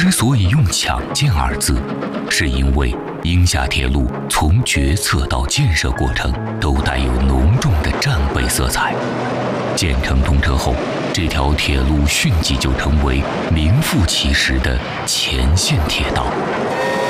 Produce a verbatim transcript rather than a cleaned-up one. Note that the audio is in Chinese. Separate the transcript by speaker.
Speaker 1: 之所以用抢建二字，是因为鹰厦铁路从决策到建设过程都带有浓重的战备色彩。建成通车后，这条铁路迅即就成为名副其实的前线铁道。